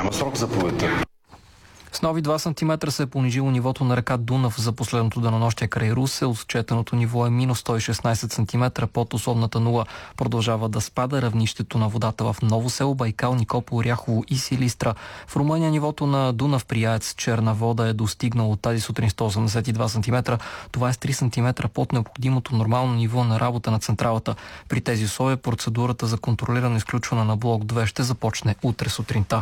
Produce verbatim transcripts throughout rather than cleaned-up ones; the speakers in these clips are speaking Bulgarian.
Няма срок заповедта. С нови два сантиметра се е понижило нивото на река Дунав за последното денонощие край Русе. Отчетеното ниво е минус сто и шестнайсет сантиметра под условната нула. Продължава да спада равнището на водата в Ново село, Байкал, Никопол, Оряхово и Силистра. В Румъния нивото на Дунав при АЕЦ Черна вода е достигнало тази сутрин сто осемдесет и два сантиметра. Това е с три сантиметра под необходимото нормално ниво на работа на централата. При тези условия процедурата за контролирано изключване на блок две ще започне утре сутринта.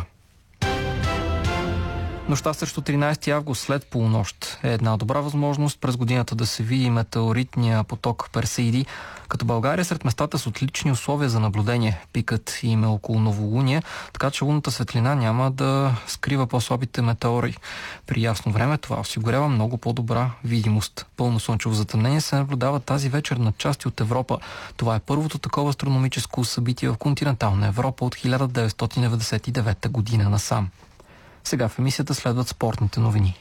Нощта срещу тринайсети август след полунощ е една добра възможност през годината да се види метеоритния поток Персеиди, като България е сред местата с отлични условия за наблюдение. Пикът им е около новолуние, така че лунната светлина няма да скрива по-слабите метеори. При ясно време това осигурява много по-добра видимост. Пълно слънчево затъмнение се наблюдава тази вечер на части от Европа. Това е първото такова астрономическо събитие в континентална Европа от хиляда деветстотин деветдесет и девета година насам. Сега в емисията следват спортните новини.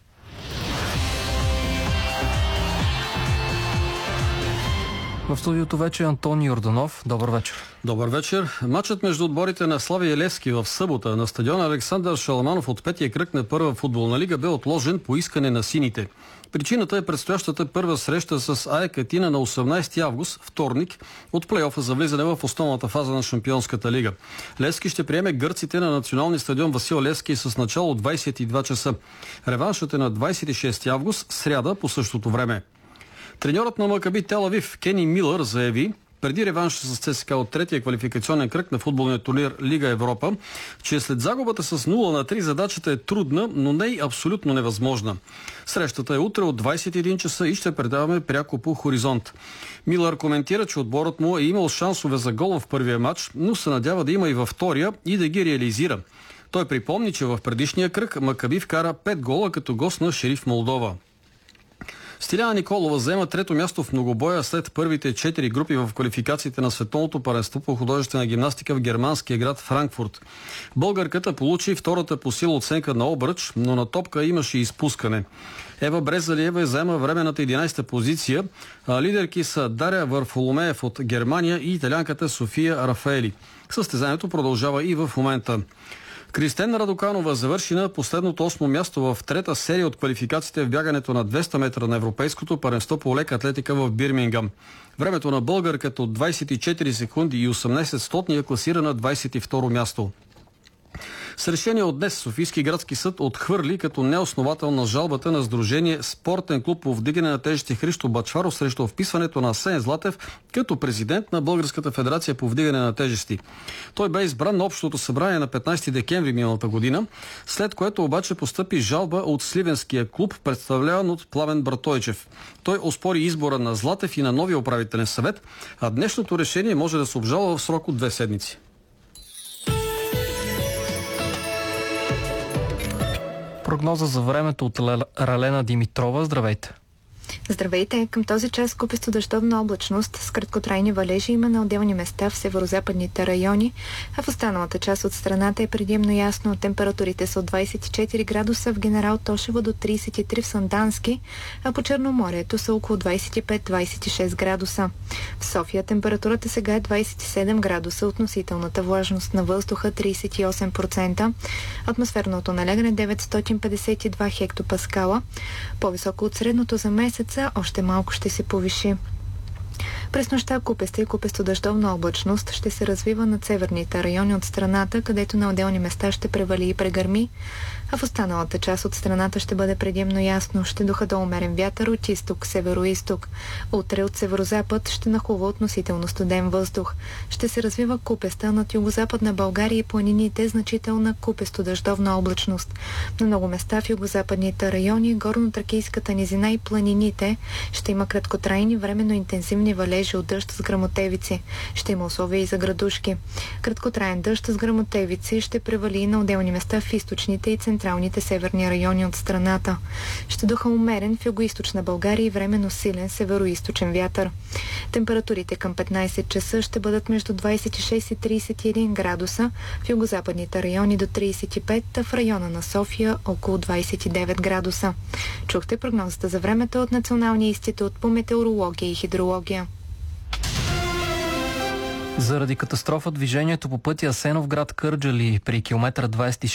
В студиото вече е Антони Йорданов. Добър вечер. Добър вечер. Матчът между отборите на Славия и Левски в събота на стадиона Александър Шаламанов от петия кръг на първа футболна лига бе отложен по искане на сините. Причината е предстоящата първа среща с АЕК Атина на осемнайсети август, вторник, от плейофа за влизане в основната фаза на Шампионската лига. Левски ще приеме гърците на националния стадион Васил Левски с начало от двайсет и два часа. Реваншът е на двайсет и шести август, сряда по същото време. Треньорът на Макаби Тел Авив Кени Милър заяви преди реванша с ЦСКА от третия квалификационен кръг на футболния турнир Лига Европа, че след загубата с нула на три задачата е трудна, но не и абсолютно невъзможна. Срещата е утре от двайсет и един часа и ще предаваме пряко по Хоризонт. Милър коментира, че отборът му е имал шансове за гол в първия матч, но се надява да има и във втория и да ги реализира. Той припомни, че в предишния кръг Макаби вкара пет гола като гост на Шериф Молдова. Стиляна Николова заема трето място в многобоя след първите четири групи в квалификациите на Световното паренство по художествена гимнастика в германския град Франкфурт. Българката получи втората по сила оценка на обръч, но на топка имаше изпускане. Ева Брезалиева заема временната единайсета позиция, а лидерки са Даря Варфоломеев от Германия и италянката София Рафаели. Състезанието продължава и в момента. Кристина Радоканова завърши на последното осмо място в трета серия от квалификациите в бягането на двеста метра на Европейското паренство по лека атлетика в Бирмингам. Времето на българката от двайсет и четири секунди и осемнайсет стотни е класира на двайсет и второ място. С решение от днес Софийски градски съд отхвърли като неоснователна жалбата на Сдружение Спортен клуб по вдигане на тежести Христо Бачваров срещу вписването на Асен Златев като президент на Българската федерация по вдигане на тежести. Той бе избран на общото събрание на петнайсети декември миналата година, след което обаче постъпи жалба от Сливенския клуб, представляван от Пламен Братойчев. Той оспори избора на Златев и на новия управителен съвет, а днешното решение може да се обжалва в срок от две седмици. Прогноза за времето от Ралена Димитрова. Здравейте! Здравейте! Към този час купесто дъждовна облачност с краткотрайни валежи има на отделни места в северозападните райони, а в останалата част от страната е предимно ясно. Температурите са от двайсет и четири градуса в Генерал Тошево до трийсет и три в Сандански, а по Черноморието са около двайсет и пет до двайсет и шест градуса. В София температурата сега е двайсет и седем градуса, относителната влажност на въздуха трийсет и осем процента, атмосферното налягане деветстотин петдесет и два хектопаскала, по-високо от средното за месеца, още малко ще се повиши. През нощта купеста и купесто дъждовна облачност ще се развива над северните райони от страната, където на отделни места ще превали и прегърми, а в останалата част от страната ще бъде предимно ясно. Ще духа до умерен вятър от изток, северо-исток. Утре от северозапад ще нахлува относително студен въздух. Ще се развива купеста над югозападна България и планините, значителна купесто дъждовна облачност. На много места в югозападните райони, горно-тракийската низина и планините ще има краткотрайни временно интензивни валежи от дъжд с гръмотевици. Ще има условия и за градушки. Краткотраен дъжд с гръмотевици ще превали и на отделни места в източните и централните северни райони от страната. Ще духа умерен в югоизточна България и временно силен североизточен вятър. Температурите към петнайсет часа ще бъдат между двайсет и шест и трийсет и един градуса, в югозападните райони до трийсет и пет, а в района на София около двайсет и девет градуса. Чухте прогнозата за времето от Националния институт по метеорология и хидрология. Заради катастрофа движението по пътя Асеновград Кърджали при километър двайсет и шест